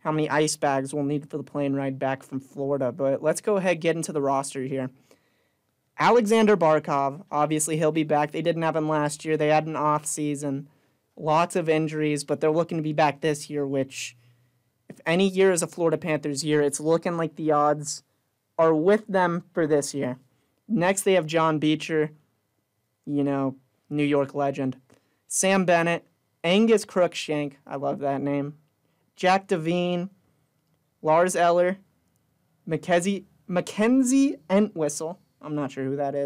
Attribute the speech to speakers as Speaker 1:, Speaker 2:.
Speaker 1: how many ice bags we'll need for the plane ride back from Florida. But let's go ahead and get into the roster here. Alexander Barkov, obviously he'll be back. They didn't have him last year. They had an off season. Lots of injuries, but they're looking to be back this year, which, if any year is a Florida Panthers year, it's looking like the odds are with them for this year. Next, they have John Beecher, New York legend. Sam Bennett, Angus Crookshank, I love that name. Jack Devine, Lars Eller, Mackenzie Entwistle, I'm not sure who that is.